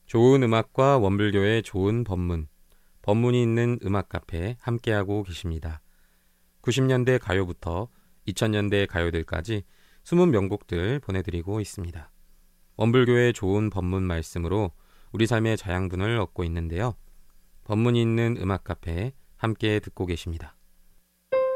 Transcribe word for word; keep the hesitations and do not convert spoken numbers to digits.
좋은 음악과 원불교의 좋은 법문, 법문이 있는 음악 카페 함께하고 계십니다. 구십 년대 가요부터 이천 년대 가요들까지 숨은 명곡들 보내드리고 있습니다. 원불교의 좋은 법문 말씀으로 우리 삶의 자양분을 얻고 있는데요. 법문이 있는 음악 카페 함께 듣고 계십니다.